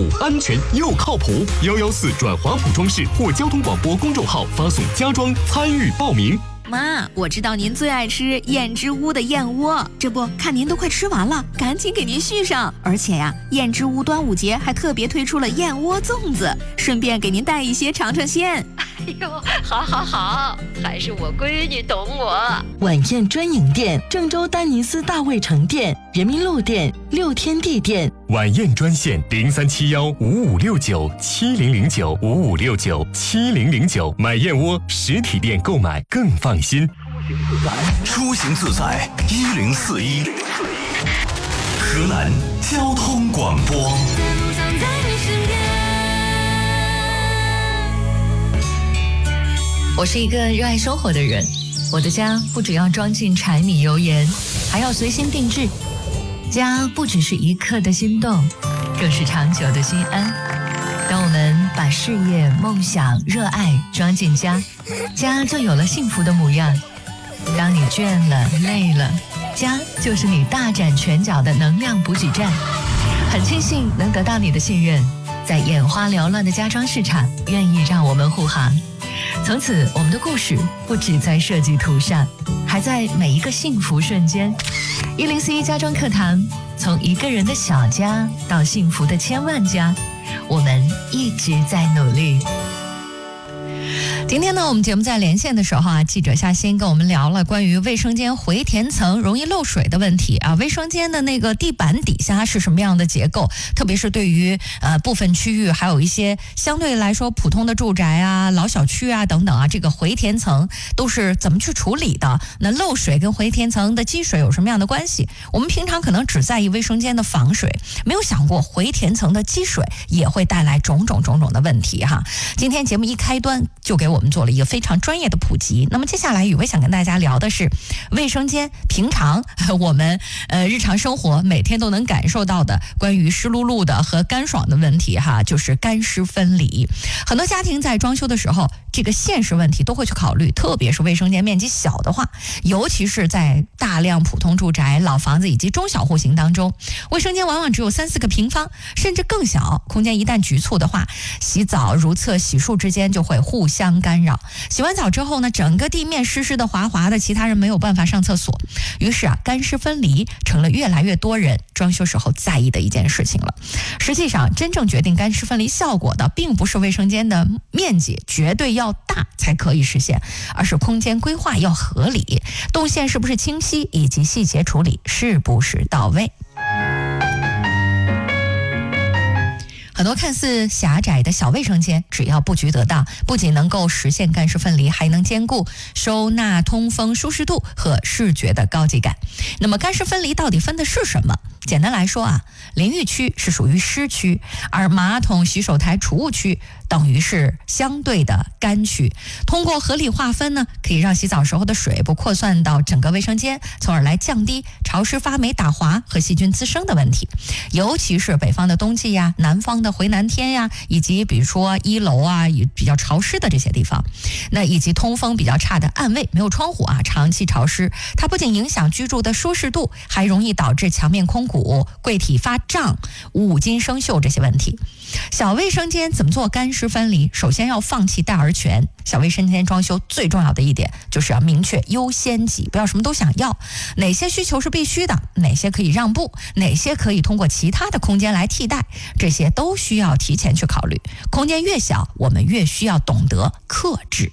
谱、安全又靠谱。114转华普装饰或交通广播公众号发送家装参与报名。 妈，我知道您最爱吃燕之屋的燕窝，这不看您都快吃完了，赶紧给您续上。而且呀，燕之屋端午节还特别推出了燕窝粽子，顺便给您带一些尝尝鲜。 哎呦，好，还是我闺女懂我。 晚宴专营店：郑州丹尼斯大卫城店、人民路店、六天地店。 晚宴专线03715569700955697009，买燕窝实体店购买更放心。 出行自在1041，河南交通广播。 我是一个热爱生活的人，我的家不只要装进柴米油盐，还要随心定制。家不只是一刻的心动，更是长久的心安。当我们把事业、梦想、热爱装进家，家就有了幸福的模样。当你倦了、累了，家就是你大展拳脚的能量补给站。很庆幸能得到你的信任，在眼花缭乱的家装市场，愿意让我们护航。从此，我们的故事不只在设计图上，还在每一个幸福瞬间。1041家装课堂，从一个人的小家到幸福的千万家，我们一直在努力。 今天呢，我们节目在连线的时候啊，记者夏欣跟我们聊了关于卫生间回填层容易漏水的问题啊。卫生间的那个地板底下是什么样的结构？特别是对于部分区域，还有一些相对来说普通的住宅啊、老小区啊等等啊，这个回填层都是怎么去处理的？那漏水跟回填层的积水有什么样的关系？我们平常可能只在意卫生间的防水，没有想过回填层的积水也会带来种种的问题哈。今天节目一开端就给我们做了一个非常专业的普及。那么接下来雨薇想跟大家聊的是卫生间平常我们日常生活每天都能感受到的关于湿漉漉的和干爽的问题哈，就是干湿分离。很多家庭在装修的时候，这个现实问题都会去考虑，特别是卫生间面积小的话，尤其是在大量普通住宅、老房子以及中小户型当中，卫生间往往只有3-4个平方，甚至更小，空间一旦局促的话，洗澡、如厕、洗漱之间就会互相干扰。洗完澡之后呢，整个地面湿湿的、滑滑的，其他人没有办法上厕所。于是啊，干湿分离成了越来越多人装修时候在意的一件事情了。实际上，真正决定干湿分离效果的，并不是卫生间的面积绝对要大才可以实现，而是空间规划要合理，动线是不是清晰，以及细节处理是不是到位。很多看似狭窄的小卫生间，只要布局得当，不仅能够实现干湿分离，还能兼顾收纳、通风、舒适度和视觉的高级感。那么干湿分离到底分的是什么？简单来说啊，淋浴区是属于湿区，而马桶、洗手台、储物区等于是相对的干区。通过合理划分呢，可以让洗澡时候的水不扩散到整个卫生间，从而来降低潮湿、发霉、打滑和细菌滋生的问题。尤其是北方的冬季呀，南方的回南天呀，以及比如说1楼啊比较潮湿的这些地方，那以及通风比较差的暗卫，没有窗户啊，长期潮湿，它不仅影响居住的舒适度，还容易导致墙面空鼓、柜体发胀、五金生锈这些问题。小卫生间怎么做干湿分离？首先要放弃代而全。小卫生间装修最重要的一点就是要明确优先级，不要什么都想要，哪些需求是必须的，哪些可以让步，哪些可以通过其他的空间来替代，这些都需要提前去考虑。空间越小，我们越需要懂得克制。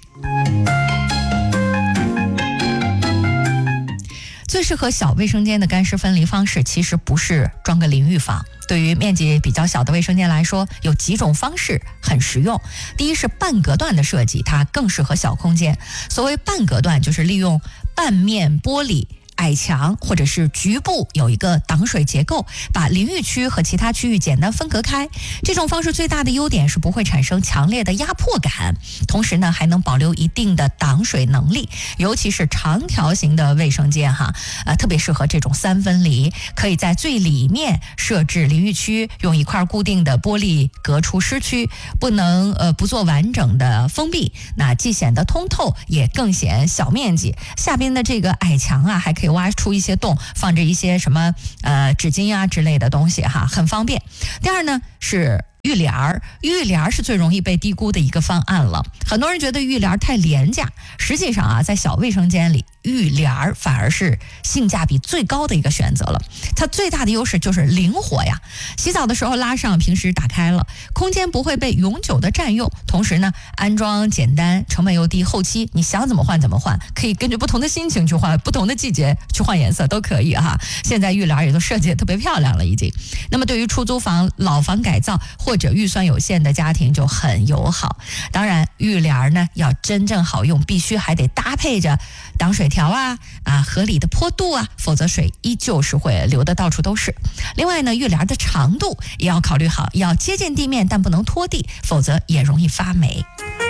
最适合小卫生间的干湿分离方式，其实不是装个淋浴房。对于面积比较小的卫生间来说，有几种方式很实用。第一是半隔断的设计，它更适合小空间。所谓半隔断，就是利用半面玻璃、矮墙或者是局部有一个挡水结构，把淋浴区和其他区域简单分隔开。这种方式最大的优点是不会产生强烈的压迫感，同时呢还能保留一定的挡水能力，尤其是长条形的卫生间特别适合这种3分离。可以在最里面设置淋浴区，用一块固定的玻璃隔出湿区，不做完整的封闭，那既显得通透，也更显小面积。下边的这个矮墙啊，还可以挖出一些洞，放着一些什么纸巾啊之类的东西很方便。第二呢是浴帘儿，浴帘儿是最容易被低估的一个方案了。很多人觉得浴帘儿太廉价，实际上啊，在小卫生间里，浴帘儿反而是性价比最高的一个选择了。它最大的优势就是灵活呀，洗澡的时候拉上，平时打开了，空间不会被永久的占用。同时呢，安装简单，成本又低，后期你想怎么换怎么换，可以根据不同的心情去换，不同的季节去换颜色都可以哈。现在浴帘也都设计得特别漂亮了已经。那么对于出租房、老房改造或者预算有限的家庭就很友好。当然，浴帘呢要真正好用，必须还得搭配着挡水条啊，合理的坡度啊，否则水依旧是会流得到处都是。另外呢，浴帘的长度也要考虑好，要接近地面，但不能拖地，否则也容易发霉。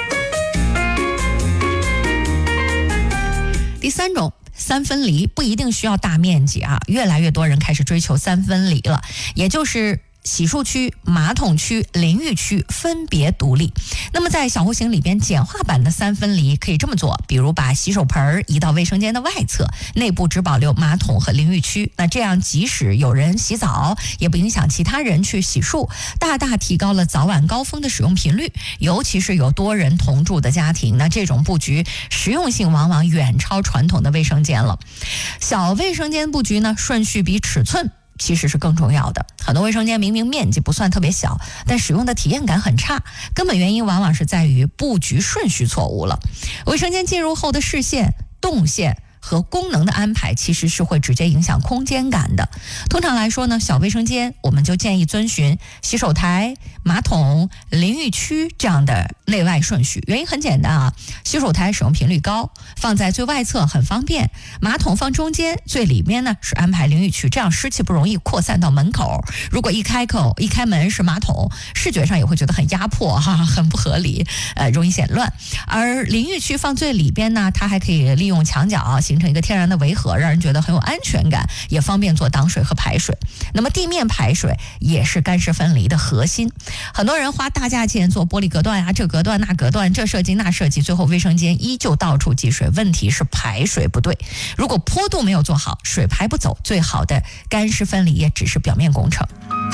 第三种。三分离不一定需要大面积啊，越来越多人开始追求三分离了，也就是洗漱区、马桶区、淋浴区分别独立。那么在小户型里边，简化版的三分离可以这么做，比如把洗手盆移到卫生间的外侧，内部只保留马桶和淋浴区。那这样即使有人洗澡，也不影响其他人去洗漱，大大提高了早晚高峰的使用频率。尤其是有多人同住的家庭，那这种布局实用性往往远超传统的卫生间了。小卫生间布局呢，顺序比尺寸其实是更重要的。很多卫生间明明面积不算特别小，但使用的体验感很差，根本原因往往是在于布局顺序错误了。卫生间进入后的视线、动线和功能的安排其实是会直接影响空间感的。通常来说呢，小卫生间我们就建议遵循洗手台、马桶、淋浴区这样的内外顺序。原因很简单啊，洗手台使用频率高，放在最外侧很方便，马桶放中间，最里面呢是安排淋浴区，这样湿气不容易扩散到门口。如果一开门是马桶，视觉上也会觉得很压迫很不合理，容易显乱。而淋浴区放最里边呢，它还可以利用墙角形成一个天然的围合，让人觉得很有安全感，也方便做挡水和排水。那么地面排水也是干湿分离的核心。很多人花大价钱做玻璃隔断啊，这隔断那隔断，这设计那设计，最后卫生间依旧到处积水。问题是排水不对，如果坡度没有做好，水排不走，最好的干湿分离也只是表面工程。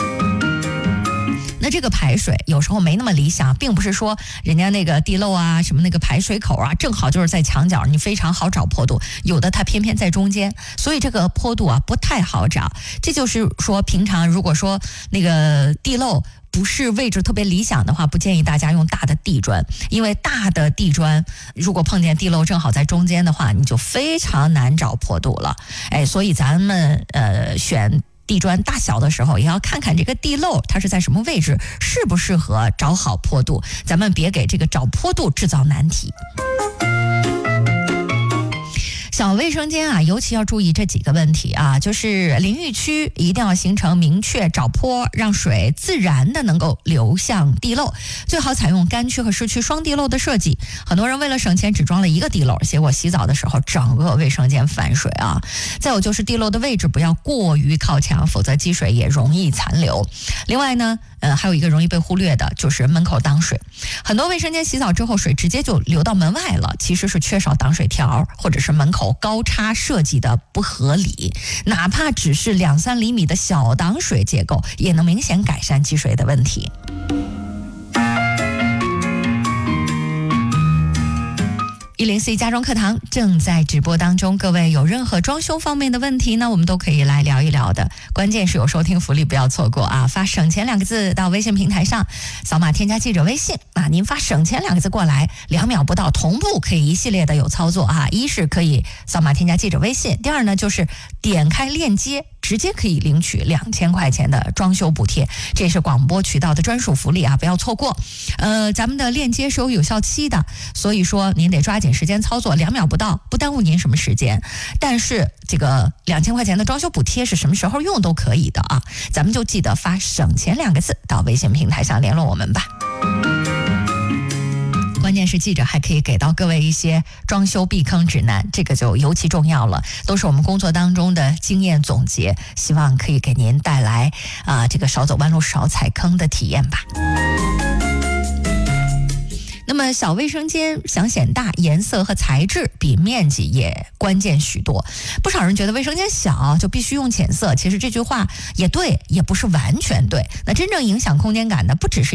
那这个排水有时候没那么理想，并不是说人家那个地漏啊，什么那个排水口啊，正好就是在墙角，你非常好找坡度，有的它偏偏在中间，所以这个坡度啊不太好找。这就是说，平常如果说那个地漏不是位置特别理想的话，不建议大家用大的地砖，因为大的地砖如果碰见地漏正好在中间的话，你就非常难找坡度了。所以咱们选地砖大小的时候，也要看看这个地漏它是在什么位置，适不适合找好坡度，咱们别给这个找坡度制造难题。小卫生间啊，尤其要注意这几个问题啊，就是淋浴区一定要形成明确找坡，让水自然的能够流向地漏，最好采用干区和湿区双地漏的设计。很多人为了省钱只装了一个地漏，结果洗澡的时候整个卫生间反水啊。再有就是地漏的位置不要过于靠墙，否则积水也容易残留。另外呢，还有一个容易被忽略的就是门口挡水。很多卫生间洗澡之后水直接就流到门外了，其实是缺少挡水条，或者是门口高差设计的不合理。哪怕只是2-3厘米的小挡水结构，也能明显改善积水的问题。104家装课堂正在直播当中，各位有任何装修方面的问题呢，我们都可以来聊一聊的。关键是有收听福利，不要错过啊！发省钱2个字到微信平台上，扫码添加记者微信啊，您发省钱2个字过来，2秒不到，同步可以一系列的有操作啊。一是可以扫码添加记者微信，第二呢就是点开链接，直接可以领取2000块钱的装修补贴，这是广播渠道的专属福利啊，不要错过。咱们的链接是有效期的，所以说您得抓紧时间操作，2秒不到，不耽误您什么时间。但是这个2000块钱的装修补贴是什么时候用都可以的啊，咱们就记得发省钱2个字到微信平台上联络我们吧。关键是记者还可以给到各位一些装修避坑指南，这个就尤其重要了，都是我们工作当中的经验总结，希望可以给您带来这个少走弯路少踩坑的体验吧。 那么小卫生间想显大，颜色和材质比面积也关键许多。不少人觉得卫生间小就必须用浅色，其实这句话也对，也不是完全对。那真正影响空间感的不只是